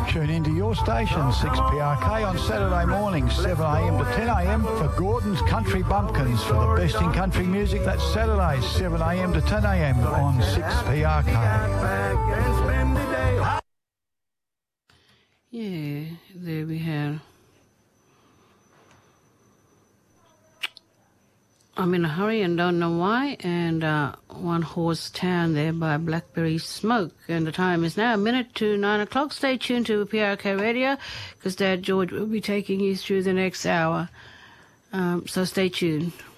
Tune into your station, 6PRK, on Saturday mornings, 7am to 10am, for Gordon's Country Bumpkins. For the best in country music, that's Saturdays, 7am to 10am on 6PRK. Yeah, there we have. I'm in a hurry and don't know why, and One Horse Town there by Blackberry Smoke. And the time is now 1 to 9 o'clock. Stay tuned to PRK Radio, because Dad George will be taking you through the next hour. So stay tuned.